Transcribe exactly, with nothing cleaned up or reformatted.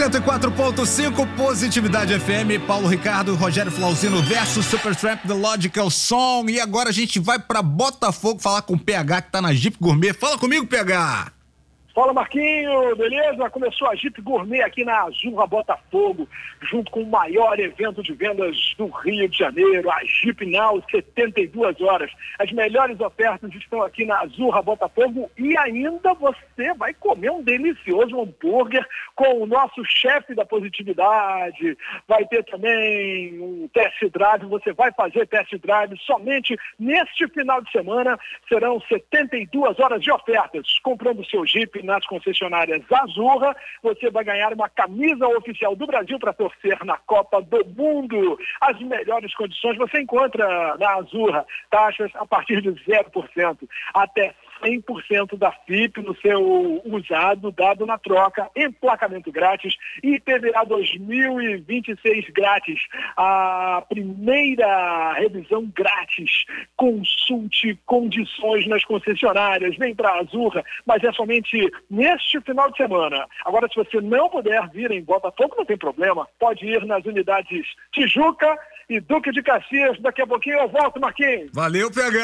cento e quatro ponto cinco Positividade F M, Paulo Ricardo, Rogério Flauzino versus Supertramp The Logical Song. E agora a gente vai pra Botafogo falar com o P H, que tá na Jeep Gourmet. Fala comigo, P H! Fala, Marquinho, beleza? Começou a Jeep Gourmet aqui na Azurra Botafogo, junto com o maior evento de vendas do Rio de Janeiro, a Jeep Now, setenta e duas horas. As melhores ofertas estão aqui na Azurra Botafogo e ainda você vai comer um delicioso hambúrguer com o nosso chefe da positividade. Vai ter também um test drive, você vai fazer test drive somente neste final de semana. Serão setenta e duas horas de ofertas. Comprando o seu Jeep nas concessionárias Azurra, você vai ganhar uma camisa oficial do Brasil para torcer na Copa do Mundo. As melhores condições você encontra na Azurra, taxas a partir de zero por cento, até cem por cento da F I P no seu usado, dado na troca, emplacamento grátis e I P V A dois mil e vinte e seis grátis. A primeira revisão grátis. Consulte condições nas concessionárias. Vem para a Azurra, mas é somente neste final de semana. Agora, se você não puder vir em Botafogo, não tem problema. Pode ir nas unidades Tijuca e Duque de Caxias. Daqui a pouquinho eu volto, Marquinhos. Valeu, P H!